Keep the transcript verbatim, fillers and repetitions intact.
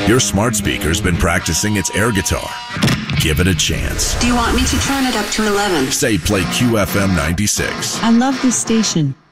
Your smart speaker's been practicing its air guitar. Give it a chance. Do you want me to turn it up to eleven? Say play Q F M ninety-six. I love this station.